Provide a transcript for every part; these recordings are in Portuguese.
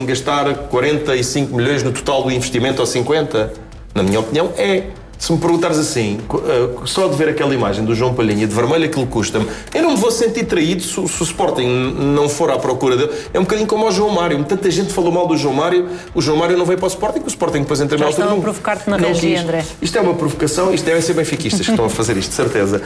gastar 45 milhões no total do investimento ou 50? Na minha opinião, é. Se me perguntares assim, só de ver aquela imagem do João Palhinha, de vermelho aquilo custa-me, eu não me vou sentir traído se o Sporting não for à procura dele. É um bocadinho como ao João Mário. Tanta gente falou mal do João Mário. O João Mário não veio para o Sporting, o Sporting depois entra na altura. Estão a provocar-te na regia, André. Isto é uma provocação, isto devem ser benfiquistas que estão a fazer isto, de certeza.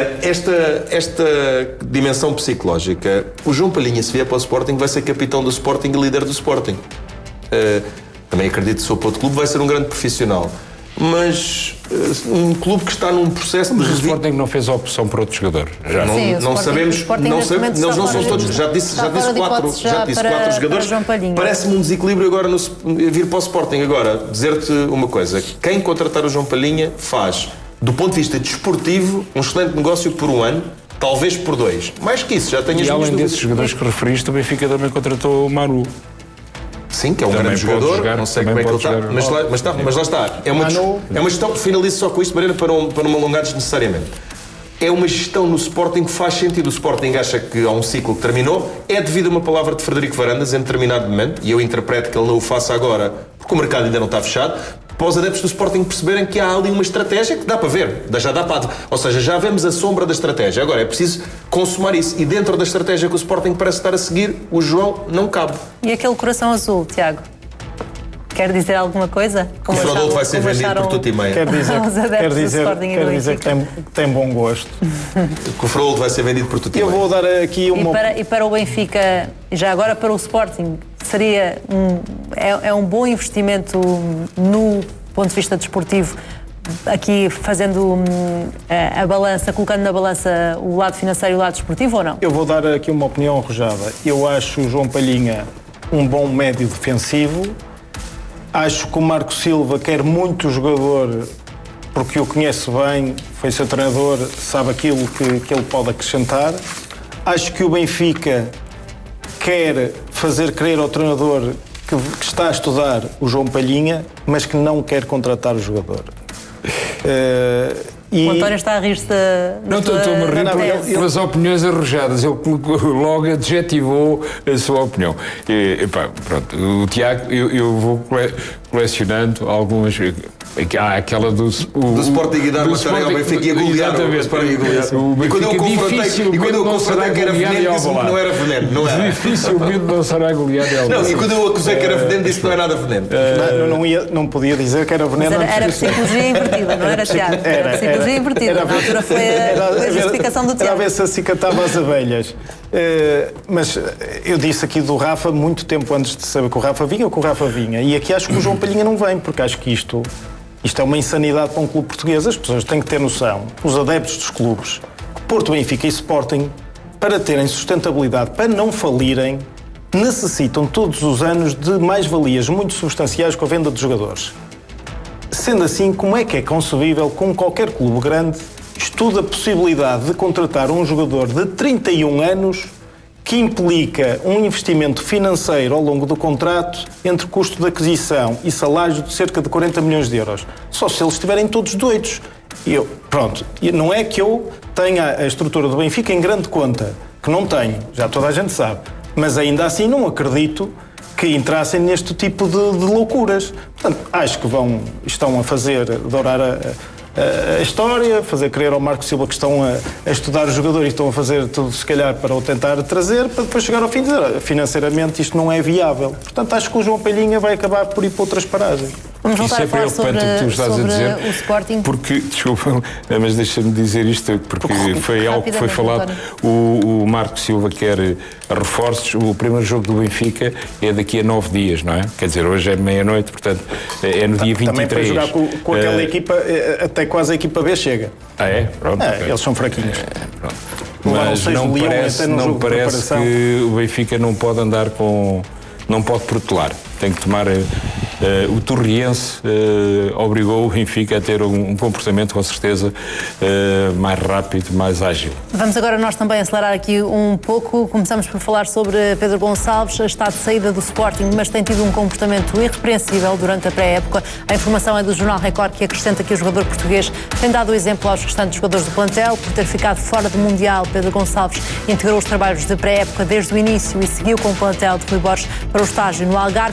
Esta dimensão psicológica, o João Palhinha, se vier para o Sporting, vai ser capitão do Sporting e líder do Sporting. Também acredito que se for para outro clube, vai ser um grande profissional. Mas um clube que está num processo de... Mas o Sporting não fez a opção por outro jogador. Já. Sim, não sabemos, eles não são todos. Já disse quatro jogadores. Parece-me um desequilíbrio agora vir para o Sporting. Agora, dizer-te uma coisa: quem contratar o João Palhinha faz, do ponto de vista desportivo, um excelente negócio por um ano, talvez por 2. Mais que isso, já tenho as minhas dúvidas. E além desses jogadores que referiste, o Benfica também contratou o Manu. Sim, que é um grande jogador, não sei como é que ele está, mas lá está. É uma gestão, finalizo só com isto, Mariana, para não me alongar desnecessariamente. É uma gestão no Sporting que faz sentido. O Sporting acha que há um ciclo que terminou, é devido a uma palavra de Frederico Varandas em determinado momento, e eu interpreto que ele não o faça agora, porque o mercado ainda não está fechado, para os adeptos do Sporting perceberem que há ali uma estratégia que dá para ver, ou seja, já vemos a sombra da estratégia. Agora é preciso consumar isso, e dentro da estratégia que o Sporting parece estar a seguir, o João não cabe. E aquele coração azul, Tiago? Quer dizer alguma coisa? O Fradolfo vai ser vendido por tudo e meia. Quer dizer que tem bom gosto. Que o Fradolfo vai ser vendido por tudo e meia. Eu vou dar aqui uma... E para o Benfica, já agora para o Sporting, seria um bom investimento no ponto de vista desportivo, aqui fazendo a balança, colocando na balança o lado financeiro e o lado desportivo, ou não? Eu vou dar aqui uma opinião arrojada. Eu acho o João Palhinha um bom médio defensivo. Acho que o Marco Silva quer muito o jogador, porque o conhece bem, foi seu treinador, sabe aquilo que ele pode acrescentar. Acho que o Benfica quer fazer crer ao treinador que está a estudar o João Palhinha, mas que não quer contratar o jogador. O António está a rir-se Não, estou-me a rir pelas opiniões arrojadas. Ele logo adjetivou a sua opinião. Pronto, o Tiago, eu vou colecionando algumas... Há aquela do Sporting e dar uma tarefa ao Benfica e a golear o Sporting e golear. E quando eu confrontei que era veneno, disse-me que não era veneno. Não era. Dificilmente não será goleado. Não, e quando eu acusei que era veneno, disse que não é nada veneno. Não podia dizer que era veneno. Era psicologia invertida, não era, Tiago? Era psicologia invertida. Na altura foi a justificação do Tiago. Era a ver se acicatava as abelhas. Mas eu disse aqui do Rafa muito tempo antes de saber que o Rafa vinha, e aqui acho que o João Palhinha não vem, porque acho que isto é uma insanidade para um clube português. As pessoas têm que ter noção, os adeptos dos clubes, Porto, Benfica e Sporting, para terem sustentabilidade, para não falirem, necessitam todos os anos de mais-valias muito substanciais com a venda de jogadores. Sendo assim, como é que é concebível que qualquer clube grande estuda a possibilidade de contratar um jogador de 31 anos que implica um investimento financeiro ao longo do contrato entre custo de aquisição e salário de cerca de 40 milhões de euros? Só se eles estiverem todos doidos. Não é que eu tenha a estrutura do Benfica em grande conta, que não tenho, já toda a gente sabe, mas ainda assim não acredito que entrassem neste tipo de loucuras. Portanto, acho que estão a fazer dourar a história, fazer crer ao Marco Silva que estão a estudar os jogadores e estão a fazer tudo, se calhar, para o tentar trazer, para depois chegar ao fim e dizer financeiramente isto não é viável. Portanto, acho que o João Palhinha vai acabar por ir para outras paragens. Vamos voltar a falar sobre o Sporting. Porque, desculpa, mas deixa-me dizer isto, porque foi algo que foi falado. O Marco Silva quer reforços. O primeiro jogo do Benfica é daqui a 9 dias, não é? Quer dizer, hoje é meia-noite, portanto, é no dia 23. Também para jogar com aquela equipa, até quase a equipa B chega. Pronto. Okay. Eles são fraquinhos. Pronto. Mas não parece que o Benfica não pode andar com... Não pode protelar. Tem que tomar o Torriense obrigou o Benfica a ter um comportamento, com certeza, mais rápido, mais ágil. Vamos agora nós também acelerar aqui um pouco. Começamos por falar sobre Pedro Gonçalves. Está de saída do Sporting, mas tem tido um comportamento irrepreensível durante a pré-época. A informação é do Jornal Record, que acrescenta que o jogador português tem dado o exemplo aos restantes jogadores do plantel. Por ter ficado fora do Mundial, Pedro Gonçalves integrou os trabalhos de pré-época desde o início e seguiu com o plantel de Rui Borges para o estágio no Algarve.